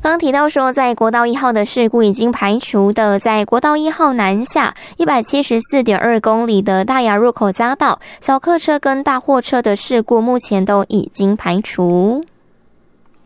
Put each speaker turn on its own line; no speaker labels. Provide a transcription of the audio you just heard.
刚提到说，在国道1号的事故已经排除的，在国道1号南下174.2公里的大雅入口匝道，小客车跟大货车的事故目前都已经排除。